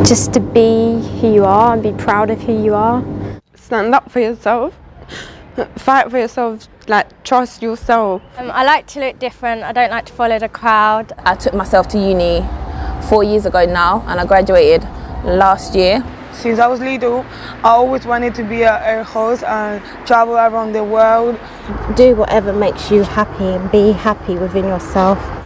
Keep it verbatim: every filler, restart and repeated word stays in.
Just to be who you are and be proud of who you are. Stand up for yourself. Fight for yourself, like trust yourself. Um, I like to look different, I don't like to follow the crowd. I took myself to uni four years ago now and I graduated last year. Since I was little, I always wanted to be a air host and travel around the world. Do whatever makes you happy and be happy within yourself.